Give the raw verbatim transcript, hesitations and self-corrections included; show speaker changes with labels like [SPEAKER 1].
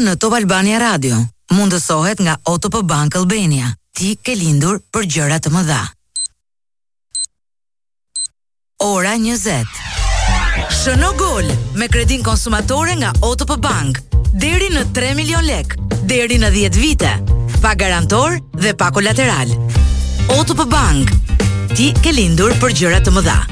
[SPEAKER 1] në Top Albania Radio. Mundësohet nga O T P Bank Albania. Ti ke lindur për gjëra të mëdha. Ora njëzet. Shëno gol me kredin konsumatore nga O T P Bank. Deri në tre milion lek, deri në dhjetë vite. Pa garantor dhe pa kolateral. O T P Bank. Ti ke lindur për gjëra të mëdha.